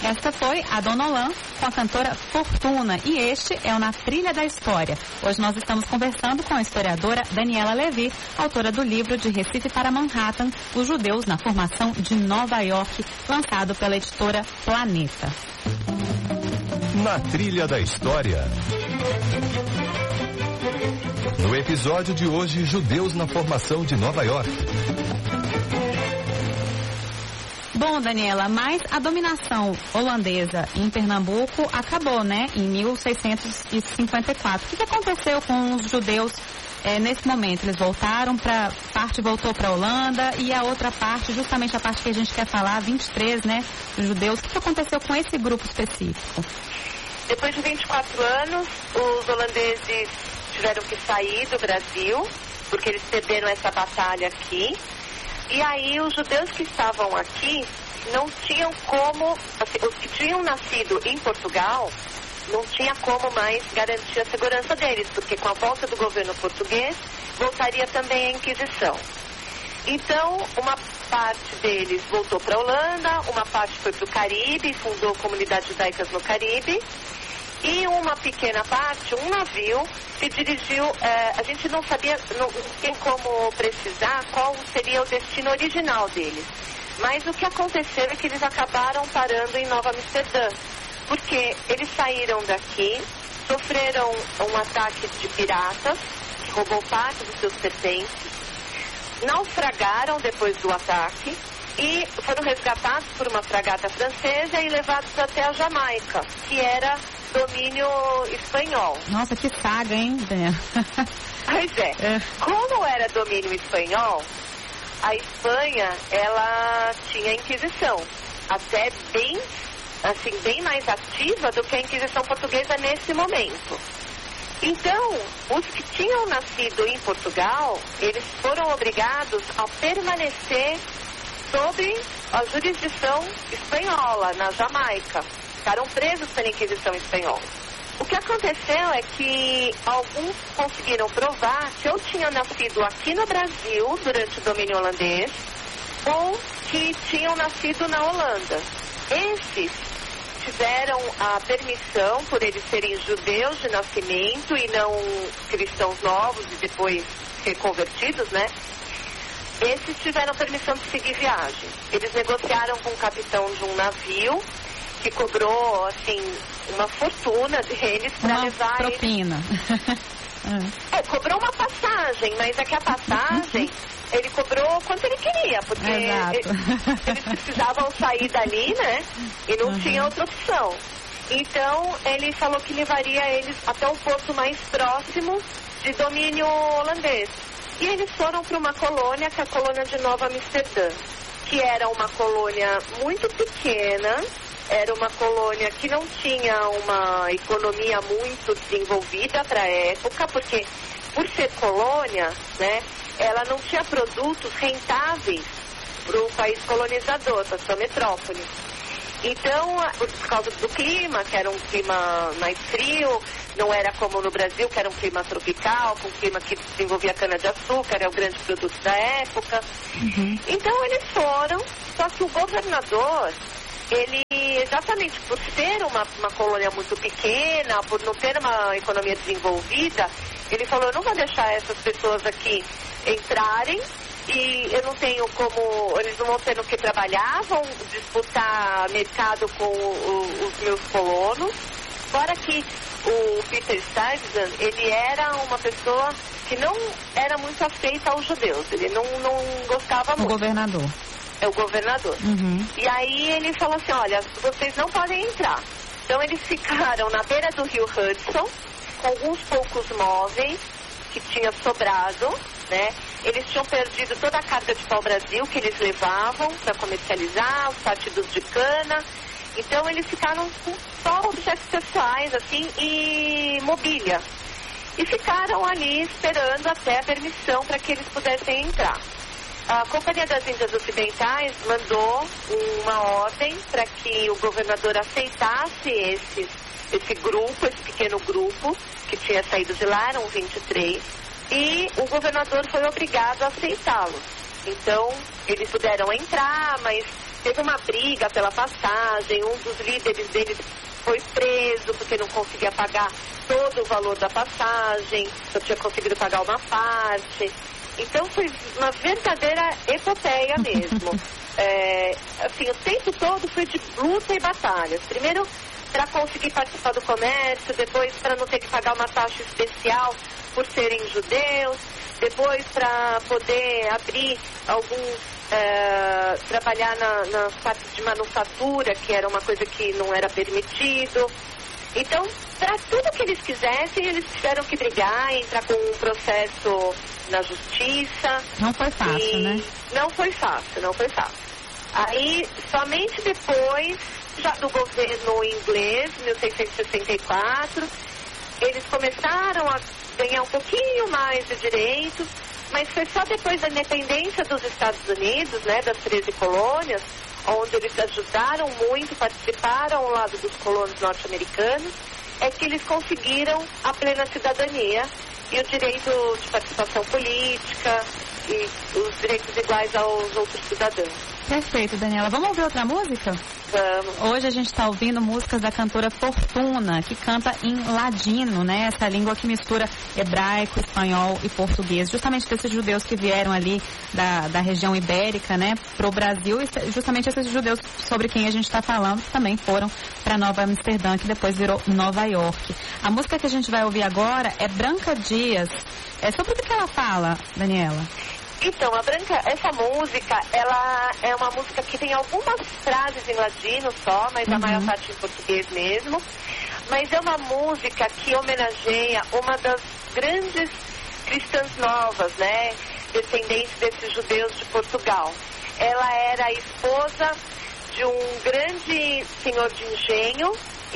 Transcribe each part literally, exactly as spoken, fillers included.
Esta foi a Dona Olan com a cantora Fortuna e este é o Na Trilha da História. Hoje nós estamos conversando com a historiadora Daniela Levi, autora do livro De Recife para Manhattan, Os Judeus na Formação de Nova York, lançado pela editora Planeta. Na Trilha da História. No episódio de hoje, Judeus na Formação de Nova York. Bom, Daniela, mas a dominação holandesa em Pernambuco acabou, né, em mil seiscentos e cinquenta e quatro. O que, que aconteceu com os judeus é, nesse momento? Eles voltaram para, parte voltou para a Holanda e a outra parte, justamente a parte que a gente quer falar, vinte e três, né, judeus. O que, que aconteceu com esse grupo específico? Depois de vinte e quatro anos, os holandeses tiveram que sair do Brasil, porque eles perderam essa batalha aqui. E aí os judeus que estavam aqui não tinham como, assim, os que tinham nascido em Portugal, não tinha como mais garantir a segurança deles, porque com a volta do governo português, voltaria também a Inquisição. Então, uma parte deles voltou para a Holanda, uma parte foi para o Caribe, fundou comunidades judaicas no Caribe, e uma pequena parte, um navio, se dirigiu, eh, a gente não sabia, não tem como precisar qual seria o destino original deles. Mas o que aconteceu é que eles acabaram parando em Nova Amsterdã, porque eles saíram daqui, sofreram um ataque de piratas, que roubou parte dos seus pertences, naufragaram depois do ataque e foram resgatados por uma fragata francesa e levados até a Jamaica, que era domínio espanhol. Nossa, que saga, hein, Daniela? Pois é. é. Como era domínio espanhol, a Espanha, ela tinha Inquisição, até bem, assim, bem mais ativa do que a Inquisição portuguesa nesse momento. Então, os que tinham nascido em Portugal, eles foram obrigados a permanecer sob a jurisdição espanhola, na Jamaica. Ficaram presos pela Inquisição espanhola. O que aconteceu é que alguns conseguiram provar que ou tinham nascido aqui no Brasil durante o domínio holandês, ou que tinham nascido na Holanda. Esses tiveram a permissão, por eles serem judeus de nascimento e não cristãos novos e depois reconvertidos, né? Esses tiveram permissão de seguir viagem. Eles negociaram com o capitão de um navio que cobrou, assim, uma fortuna deles para levar propina. Eles... é, cobrou uma passagem, mas é que a passagem ele cobrou quanto ele queria, porque eles, eles precisavam sair dali, né? E não uhum. tinha outra opção. Então, ele falou que levaria eles até um porto mais próximo de domínio holandês. E eles foram para uma colônia, que é a colônia de Nova Amsterdã, que era uma colônia muito pequena, era uma colônia que não tinha uma economia muito desenvolvida para a época, porque por ser colônia, né, ela não tinha produtos rentáveis para o país colonizador, para a sua metrópole. Então, por causa do clima, que era um clima mais frio, não era como no Brasil, que era um clima tropical, com um clima que desenvolvia cana-de-açúcar, era o grande produto da época. Uhum. Então, eles foram, só que o governador, ele, exatamente por ser uma, uma colônia muito pequena, por não ter uma economia desenvolvida, ele falou, eu não vou deixar essas pessoas aqui entrarem, e eu não tenho como, eles não vão ter no que trabalhar, vão disputar mercado com o, os meus colonos. Fora que o Peter Stuyvesant, ele era uma pessoa que não era muito afeita aos judeus, ele não, não gostava muito. O governador. É o governador. Uhum. E aí ele falou assim, olha, vocês não podem entrar. Então eles ficaram na beira do rio Hudson, com alguns poucos móveis que tinha sobrado, né? Eles tinham perdido toda a carga de pau-brasil que eles levavam para comercializar, os partidos de cana. Então eles ficaram com só objetos pessoais, assim, e mobília. E ficaram ali esperando até a permissão para que eles pudessem entrar. A Companhia das Índias Ocidentais mandou uma ordem para que o governador aceitasse esses, esse grupo, esse pequeno grupo que tinha saído de lá, eram vinte e três, e o governador foi obrigado a aceitá-los. Então, eles puderam entrar, mas teve uma briga pela passagem, um dos líderes deles foi preso porque não conseguia pagar todo o valor da passagem, só tinha conseguido pagar uma parte. Então foi uma verdadeira epopeia mesmo. É, assim, o tempo todo foi de luta e batalhas. Primeiro para conseguir participar do comércio, depois para não ter que pagar uma taxa especial por serem judeus, depois para poder abrir alguns, é, trabalhar na, nas partes de manufatura, que era uma coisa que não era permitido. Então, para tudo que eles quisessem, eles tiveram que brigar, entrar com um processo na justiça. Não foi fácil, e né? Não foi fácil, não foi fácil. Aí, somente depois, já do governo inglês, mil seiscentos e sessenta e quatro, eles começaram a ganhar um pouquinho mais de direitos, mas foi só depois da independência dos Estados Unidos, né, das treze colônias, onde eles ajudaram muito, participaram ao lado dos colonos norte-americanos, é que eles conseguiram a plena cidadania e o direito de participação política e os direitos iguais aos outros cidadãos. Perfeito, Daniela. Vamos ouvir outra música? Vamos. Hoje a gente está ouvindo músicas da cantora Fortuna, que canta em ladino, né? Essa língua que mistura hebraico, espanhol e português. Justamente desses judeus que vieram ali da, da região ibérica, né? Para o Brasil. E justamente esses judeus sobre quem a gente está falando também foram para Nova Amsterdã, que depois virou Nova York. A música que a gente vai ouvir agora é Branca Dias. É sobre o que ela fala, Daniela? Então, a Branca, essa música, ela é uma música que tem algumas frases em ladino só, mas uhum. a maior parte em português mesmo. Mas é uma música que homenageia uma das grandes cristãs novas, né? Descendentes desses judeus de Portugal. Ela era a esposa de um grande senhor de engenho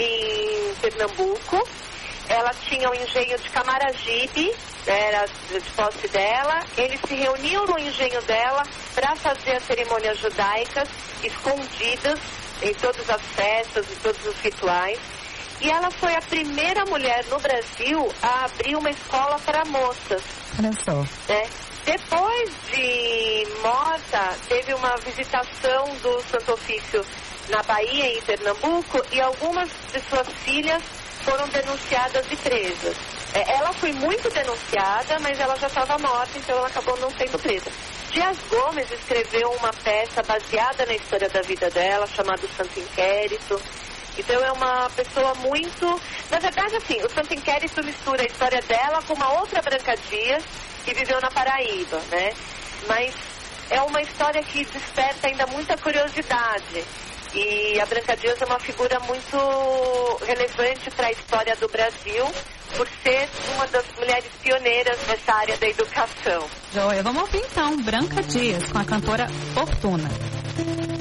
em Pernambuco. Ela tinha o engenho de Camaragibe, era de posse dela. Eles se reuniam no engenho dela para fazer as cerimônias judaicas escondidas em todas as festas e todos os rituais. E ela foi a primeira mulher no Brasil a abrir uma escola para moças. Olha só. Né? Depois de morta, teve uma visitação do Santo Ofício na Bahia e em Pernambuco, e algumas de suas filhas foram denunciadas e presas. É, ela foi muito denunciada, mas ela já estava morta, então ela acabou não sendo presa. Dias Gomes escreveu uma peça baseada na história da vida dela, chamada O Santo Inquérito. Então é uma pessoa muito... Na verdade, assim, o Santo Inquérito mistura a história dela com uma outra Branca Dias que viveu na Paraíba, né? Mas é uma história que desperta ainda muita curiosidade. E a Branca Dias é uma figura muito relevante para a história do Brasil, por ser uma das mulheres pioneiras nessa área da educação. Joia, vamos ouvir então Branca Dias com a cantora Fortuna.